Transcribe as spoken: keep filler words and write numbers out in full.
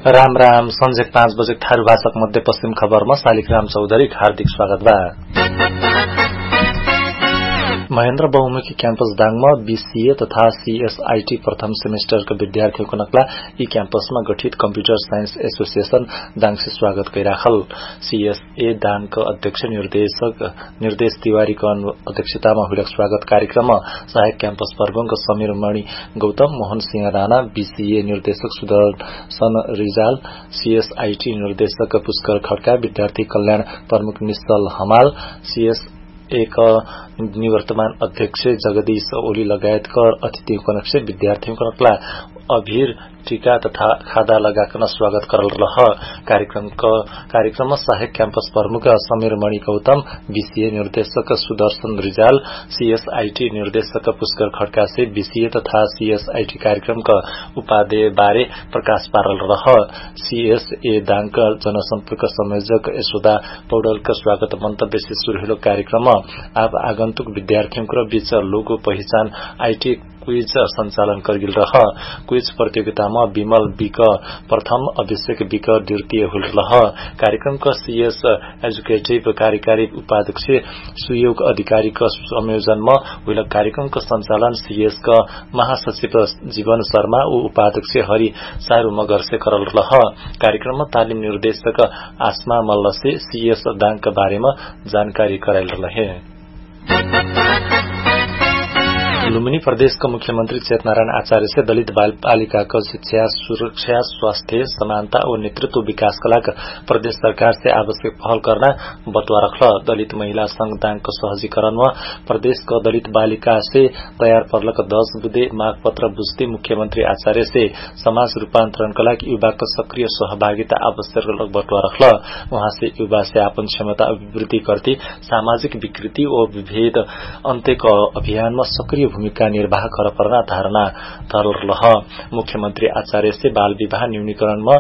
राम राम संजेक पाँच बजे ठारू भाषक मध्य पश्चिम खबरमा शालिग्राम चौधरी हार्दिक स्वागत बा। महेन्द्र बहुमुखी क्याम्पस दाङमा बीसीए तथा सीएसआईटी प्रथम सेमेस्टरका विद्यार्थीको नक्ला यी क्याम्पसमा गठित कम्प्युटर साइन्स एसोसिएशन दाङसे स्वागत गरिराखल। सीएसए दाङका अध्यक्ष निर्देशक निर्देश तिवारीको अध्यक्षतामा हुलक स्वागत कार्यक्रममा सहायक क्याम्पस प्रमुख समीर मणि गौतम, मोहन सिंह राणा, बीसीए निर्देशक सुदर्शन रिजाल, सीएसआईटी निर्देशक पुष्कर खड्का, विद्यार्थी कल्याण प्रमुख निश्चल हमाल, सीएस एक निवर्तमान अध्यक्ष जगदीश ओली लगायतका अतिथिको नक्शे विद्यार्थीको नक्ला अभिर टीका तथा खादा लगाकन स्वागत करल रह। कार्यक्रमको कार्यक्रममा सहायक क्याम्पस प्रमुख समीर मणि गौतम, बीसीए निर्देशक सुदर्शन रिजाल, सीएसआईटी निर्देशक पुष्कर खड्का से बीसीए तथा सीएसआईटी कार्यक्रमका उपादेय बारे प्रकाश पारल रह। सीएसए दाङका जनसम्पर्क संयोजक यशोदा पौडेलका स्वागत मन्तव्य से शुरू हुलो कार्यक्रममा अब आगन्तुक विद्यार्थीको बीच लोगो पहिचान आईटी क्विज सञ्चालन गरिल रह। क्विज प्रतियोगितामा विमल बिक प्रथम, अभिषेक बिक द्वितीय हुल रह। कार्यक्रमका सीएस एजुकेटिभ कार्यकारी उपाध्यक्ष सुयोग अधिकारीका संयोजनमा हुल कार्यक्रमको सञ्चालन सीएसका महासचिव जीवन शर्मा व उपाध्यक्ष हरि सारू मगरसे करल रह। कार्यक्रममा तालिम निर्देशक आसमा मल्लसे सीएस दाङका बारेमा जानकारी गराइल रहे। लुम्बिनी प्रदेशका मुख्यमन्त्री चेतनारायण आचार्य से दलित बाल बालिकाको शिक्षा, सुरक्षा, स्वास्थ्य, समानता और नेतृत्व विकासका लागि प्रदेश सरकार से आवश्यक पहल गर्न बतुवा रखल। दलित महिला संघ दाङको सहजीकरणमा प्रदेशको दलित बालिका से तयार पर्लक दस बुधे माग पत्र बुझ्दै मुख्यमन्त्री आचार्य से समाज रूपान्तरणका लागि युवाको सक्रिय सहभागिता आवश्यक बतुवा रखल। वहाँ से युवा से आपन क्षमता अभिवृद्धि गर्दै सामाजिक विकृति और विभेद अन्त्यको अभियानमा सक्रिय भूमिका निर्वाह कर पर्ना धारणा धरल रह। मुख्यमन्त्री आचार्य से बाल विवाह न्यूनीकरणमा